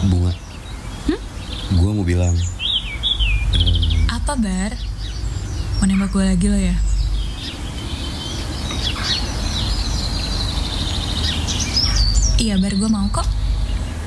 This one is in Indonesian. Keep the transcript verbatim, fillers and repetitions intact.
Bunga, Hmm? gue mau bilang, em, Apa, Bar? Mau nembak gue lagi lo ya? Iya, Bar, gue mau kok.